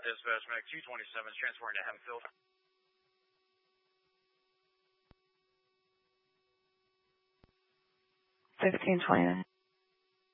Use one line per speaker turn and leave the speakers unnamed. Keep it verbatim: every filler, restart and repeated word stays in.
Dispatch, Mac two twenty-seven is transporting to Hempfield.
sixteen twenty-nine.